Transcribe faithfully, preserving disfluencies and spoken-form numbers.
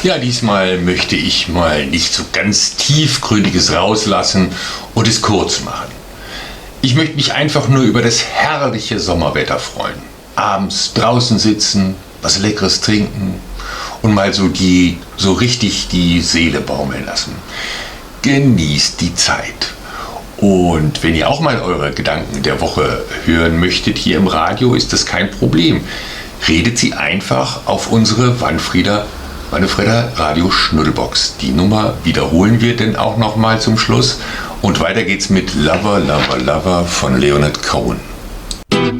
Ja, diesmal möchte ich mal nicht so ganz Tiefgründiges rauslassen und es kurz machen. Ich möchte mich einfach nur über das herrliche Sommerwetter freuen. Abends draußen sitzen, was Leckeres trinken und mal so die, so richtig die Seele baumeln lassen. Genießt die Zeit. Und wenn ihr auch mal eure Gedanken der Woche hören möchtet hier im Radio, ist das kein Problem. Redet sie einfach auf unsere Wanfrieder, Wannefrieder Radio Schnuddelbox. Die Nummer wiederholen wir denn auch nochmal zum Schluss. Und weiter geht's mit Lover, Lover, Lover von Leonard Cohen.